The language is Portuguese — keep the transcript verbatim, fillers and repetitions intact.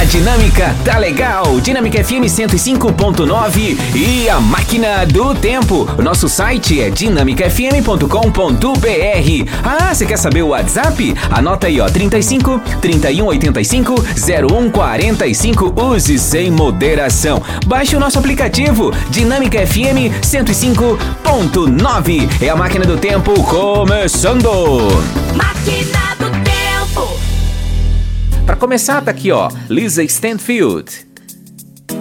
dinâmica tá legal. Dinâmica F M cento e cinco ponto nove e a máquina do tempo. O nosso site é dinâmica f m ponto com ponto b r. Ah, você quer saber o WhatsApp? Anota aí, ó, trinta e cinco, trinta e um, oitenta e cinco, zero um quarenta e cinco. Use sem moderação. Baixe o nosso aplicativo Dinâmica F M cento e cinco ponto nove. É a máquina do tempo começando. Máquina do tempo. Pra começar, tá aqui, ó, Lisa Stanfield.